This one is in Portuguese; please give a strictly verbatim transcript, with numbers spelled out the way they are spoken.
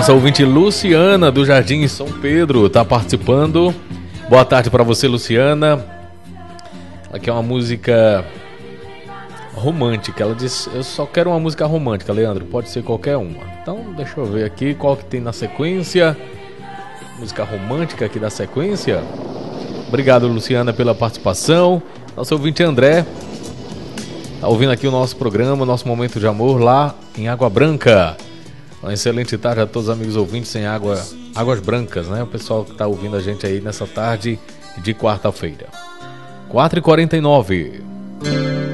Nossa ouvinte Luciana do Jardim São Pedro está participando. Boa tarde para você, Luciana. Aqui é uma música romântica. Ela disse: eu só quero uma música romântica, Leandro. Pode ser qualquer uma. Então deixa eu ver aqui qual que tem na sequência. Música romântica aqui da sequência. Obrigado, Luciana, pela participação. Nosso ouvinte André está ouvindo aqui o nosso programa, nosso Momento de Amor lá em Água Branca. Uma excelente tarde a todos os amigos ouvintes em Água, Águas Brancas, né? O pessoal que está ouvindo a gente aí nessa tarde de quarta-feira. quatro e quarenta e nove.